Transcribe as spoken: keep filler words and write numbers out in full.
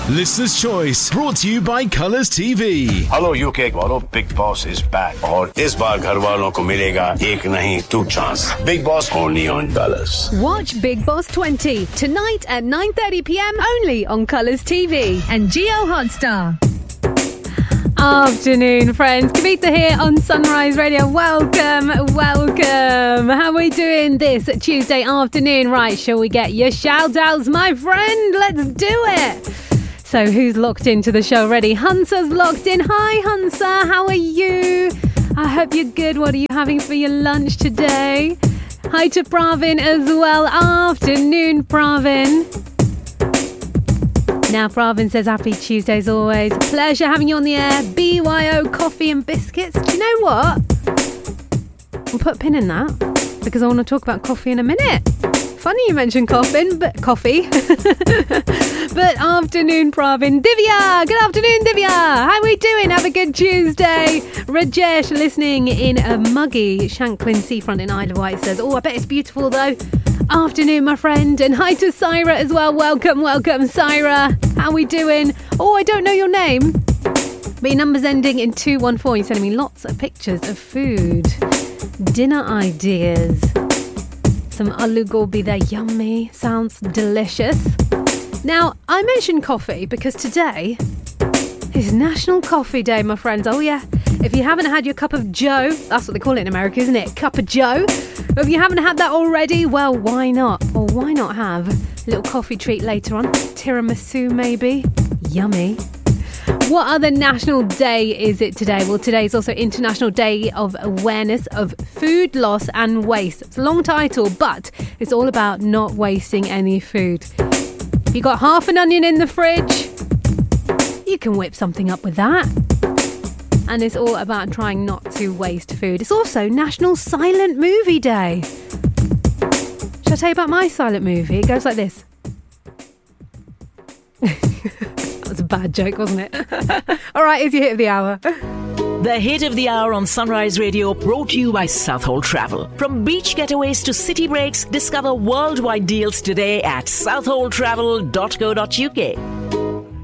Listener's Choice, brought to you by Colours T V. Hello U K वालों, Big Boss is back और इस बार घर वालों को मिलेगा एक नहीं two chance. Big Boss only on Colours. Watch Big Boss twenty tonight at nine thirty p m only on Colours T V and Geo Hotstar. Afternoon, friends. Kavita here on Sunrise Radio. Welcome, welcome. How are we doing this Tuesday afternoon? Right, shall we get your shout-outs, my friend? Let's do it. So, who's locked into the show already? Hansa's locked in. Hi, Hansa. How are you? I hope you're good. What are you having for your lunch today? Hi to Pravin as well. Afternoon, Pravin. Now, Pravin says happy Tuesday as always. Pleasure having you on the air. B Y O coffee and biscuits. Do you know what? We'll put a pin in that because I want to talk about coffee in a minute. Funny you mentioned coffin, but coffee. But afternoon, Pravin. Divya, good afternoon, Divya. How are we doing? Have a good Tuesday. Rajesh listening in a muggy Shanklin seafront in Isle of Wight says, oh, I bet it's beautiful though. Afternoon, my friend. And hi to Syra as well. Welcome, welcome, Syra. How are we doing? Oh, I don't know your name, but your number's ending in two one four. You're sending me lots of pictures of food. Dinner ideas. Some aloo gobi there. Yummy. Sounds delicious. Now, I mentioned coffee because today is National Coffee Day, my friends. Oh, yeah. If you haven't had your cup of joe, that's what they call it in America, isn't it? Cup of joe. If you haven't had that already, well, why not? Or why not have a little coffee treat later on? Tiramisu, maybe? Yummy. What other national day is it today? Well, today is also International Day of Awareness of Food Loss and Waste. It's a long title, but it's all about not wasting any food. If you got half an onion in the fridge, you can whip something up with that. And it's all about trying not to waste food. It's also National Silent Movie Day. Shall I tell you about my silent movie? It goes like this. That was a bad joke, wasn't it? All right, here's your hit of the hour. The hit of the hour on Sunrise Radio, brought to you by Southhold Travel. From beach getaways to city breaks, discover worldwide deals today at southhold travel dot co dot uk.